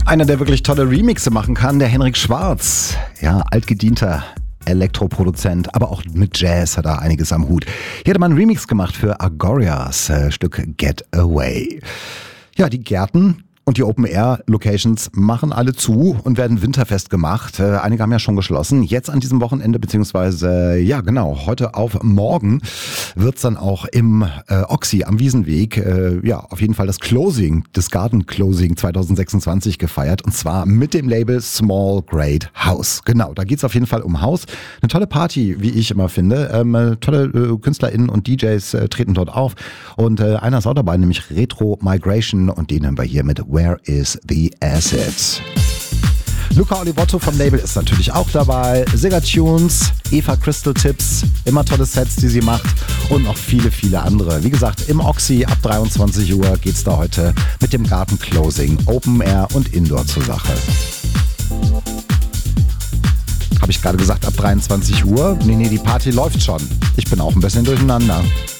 Einer, der wirklich tolle Remixe machen kann, der Henrik Schwarz. Ja, altgedienter Elektroproduzent, aber auch mit Jazz hat er einiges am Hut. Hier hat er mal einen Remix gemacht für Agorias Stück Get Away. Ja, die Gärten und die Open-Air-Locations machen alle zu und werden winterfest gemacht. Einige haben ja schon geschlossen. Jetzt an diesem Wochenende, beziehungsweise, ja genau, heute auf morgen wird's dann auch im Oxy am Wiesenweg, ja, auf jeden Fall das Closing, das Garten-Closing 2026 gefeiert. Und zwar mit dem Label Small Great House. Genau, da geht's auf jeden Fall um Haus. Eine tolle Party, wie ich immer finde. Tolle KünstlerInnen und DJs treten dort auf. Und einer ist auch dabei, nämlich Retro Migration. Und den haben wir hier mit Where is the Acid? Luca Olivotto vom Label ist natürlich auch dabei. Sigga Tunes, Eva Crystal Tips, immer tolle Sets, die sie macht und noch viele, viele andere. Wie gesagt, im Oxy ab 23 Uhr geht's da heute mit dem Garten-Closing, Open Air und Indoor zur Sache. Habe ich gerade gesagt, ab 23 Uhr? Nee, die Party läuft schon. Ich bin auch ein bisschen durcheinander.